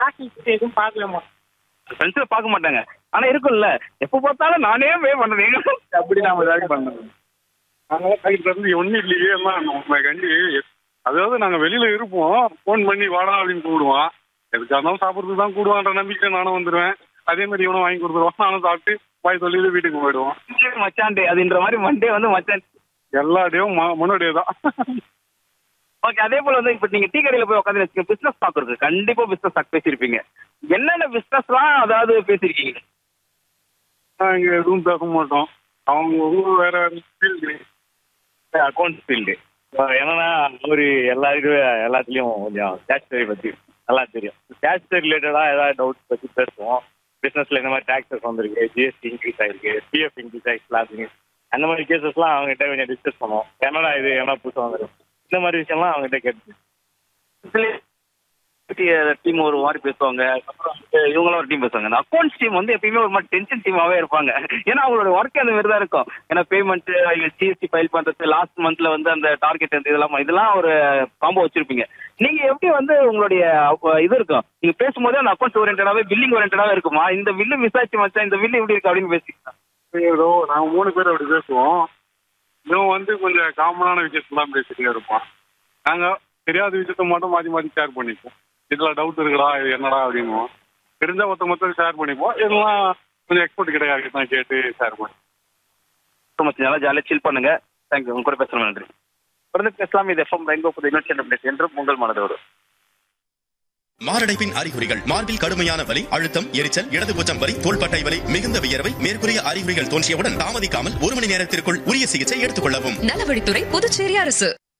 எதுவும் பார்க்கலாமா? ஃப்ரெண்ட்ஸ்ல பார்க்க மாட்டாங்க. ஆனா இருக்கும்ல, எப்ப பார்த்தாலும் நானே பே பண்றேன் அப்படி நாம ஏதாவது பண்ணணும். நாங்களாம் கையில இருந்து ஒன்றும் இல்லையே நம்ம கண்டி. அதாவது நாங்க வெளியில இருப்போம், ஃபோன் பண்ணி வாடா அப்படின்னு கூடுவோம். எதுக்காக இருந்தாலும் சாப்பிட்றதுக்கு தான் கூடுவான்ற நம்பிக்கை நானும் வந்துடுவேன். அதே மாதிரி இவனும் வாங்கி கொடுத்துருவான், நானும் சாப்பிட்டு வாய் சொல்லிட்டு வீட்டுக்கு போயிடுவோம். மச்சான் டே அதுன்ற மாதிரி மண்டே வந்து மச்சான் எல்லா டேவும் முன்னாடியே தான். ஓகே. அதே போல வந்து இப்ப நீங்க டீ கடையில போய் உட்காந்து பிசினஸ் பாக்குறது கண்டிப்பா பிசினஸ் டாக் பேசியிருப்பீங்க. என்னென்ன பிசினஸ்லாம் அதாவது பேசியிருக்கீங்க? இங்க எதுவும் பேச மாட்டோம். அவங்க ஊர் வேற ஃபீல்டு, அக்கௌண்ட்ஸ் ஃபீல்டு. என்னன்னா ஒரு எல்லாத்துலயும் கொஞ்சம் ஸ்டாச்சுரி பத்தி நல்லா தெரியும். ஸ்டாச்சுரி ரிலேட்டடா ஏதாவது டவுட்ஸ் பத்தி பேசுவோம். பிசினஸ்ல இந்த மாதிரி டாக்ஸஸ் வந்திருக்கு, ஜிஎஸ்டி இன்க்ரீஸ் ஆயிருக்கு, பிஎஃப் இன்க்ரீஸ் ஆயிருக்கு, அந்த மாதிரி கேசஸ்லாம் அவங்ககிட்ட கொஞ்சம் டிஸ்கஸ் பண்ணுவோம். என்னடா இது என்ன புதுசாக வந்துடும், இந்த மாதிரி விஷயம்லாம் அவங்ககிட்ட கேட்டு டீம் ஒரு மாதிரி பேசுவாங்க. அப்புறம் இவங்களும் ஒரு டீம் பேசுவாங்க. அந்த அக்கௌண்ட்ஸ் டீம் வந்து எப்பயுமே ஒரு மாதிரி டென்ஷன் டீமாவே இருப்பாங்க. ஏன்னா அவங்களோட ஒர்க் அந்த மாதிரி தான் இருக்கும். ஏன்னா பேமெண்ட், ஜிஎஸ்டி ஃபைல் பண்றது, லாஸ்ட் மந்த்ல வந்து அந்த டார்கெட் இதெல்லாம் ஒரு காம்போ வச்சிருப்பீங்க. நீங்க எப்படி வந்து உங்களுடைய இது இருக்கும், நீங்க பேசும்போது அந்த அக்கௌண்ட்ஸ் ஓரியன்டாவே பில்லிங் ஓரியன்டாவே இருக்குமா? இந்த பில்லு மிஸ் ஆச்சு மச்சான், இந்த பில்லு எப்படி இருக்கு அப்படின்னு பேசிக்கலாம். ஏதோ நாங்கள் 3 பேர் அப்படி பேசுவோம். இவன் வந்து கொஞ்சம் காமனான விஷயத்தெல்லாம் பேசிட்டே இருப்பான். நாங்கள் தெரியாத விஷயத்த மட்டும் மாற்றி மாற்றி ஷேர் பண்ணிப்போம். இதில் டவுட் இருக்குடா, இது என்னடா அப்படின்வோம். தெரிஞ்சா மொத்தம் ஷேர் பண்ணிப்போம். இதெல்லாம் கொஞ்சம் எக்ஸ்பர்ட் கிடையாது தான் கேட்டு ஷேர் பண்ணி மச் நல்லா ஜாலியாக சில் பண்ணுங்க. தேங்க்யூ. உங்க கூட பேசணும். நன்றி. தொடர்ந்து பேசலாம். இது எஃப்எம் ரெயின்போ புது இன்னொரு என்று உங்கள் மனதோடு. மாரடைப்பின் அறிகுறிகள்: மார்பில் கடுமையான வலி, அழுத்தம், எரிச்சல், இடதுபூச்சம் வலி, தோள்பட்டை வலி, மிகுந்த வியர்வை. மேற்கூறிய அறிகுறிகள் தோன்றியவுடன் தாமதிக்காமல் 1 மணி நேரத்திற்குள் உரிய சிகிச்சை எடுத்துக் கொள்ளவும். நலவழித்துறை, புதுச்சேரி அரசு.